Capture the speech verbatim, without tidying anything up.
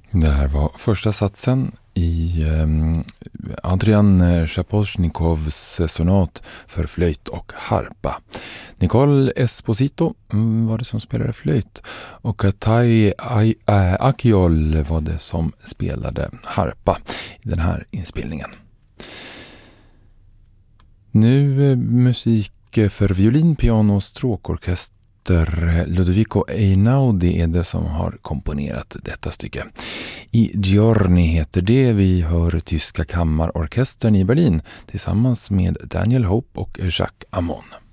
Det här var första satsen i um, Adrian Shaposhnikovs sonat för flöjt och harpa. Nicole Esposito var det som spelade flöjt och Tai Akiol var det som spelade harpa i den här inspelningen. Nu musik för violin, piano och stråkorkester. Ludovico Einaudi är det som har komponerat detta stycke. I Giorni heter det. Vi hör tyska kammarorkestern i Berlin tillsammans med Daniel Hope och Jacques Amon.